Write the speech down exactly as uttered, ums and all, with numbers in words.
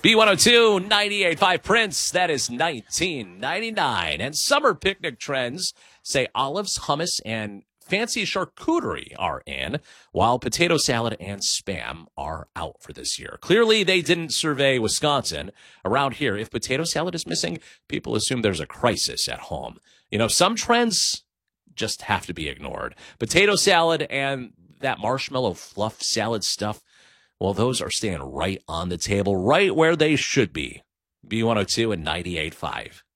B one oh two, ninety-eight point five Prince, that is nineteen ninety-nine. And summer picnic trends say olives, hummus, and fancy charcuterie are in, while potato salad and Spam are out for this year. Clearly, they didn't survey Wisconsin. Around here, if potato salad is missing, people assume there's a crisis at home. You know, some trends just have to be ignored. Potato salad and that marshmallow fluff salad stuff, well, those are staying right on the table, right where they should be. B one oh two and ninety-eight point five.